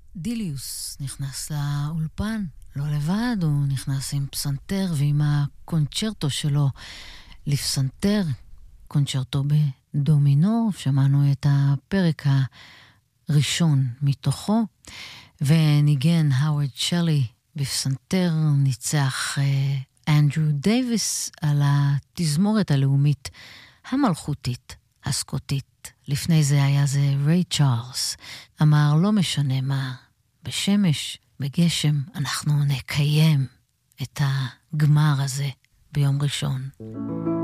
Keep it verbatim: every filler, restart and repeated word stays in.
דיליוס נכנס לאולפן, לא לבד, הוא נכנס עם פסנתר ועם הקונצ'רטו שלו לפסנתר, קונצ'רטו בדומינור, שמענו את הפרק הראשון מתוכו, וניגן הווארד שלי בפסנתר, ניצח אנדרו דייביס על התזמורת הלאומית המלכותית הסקוטית. לפני זה היה זה ריי צ'ארלס, אמר לא משנה מה, בשמש, בגשם, אנחנו נקיים את הגמר הזה ביום ראשון.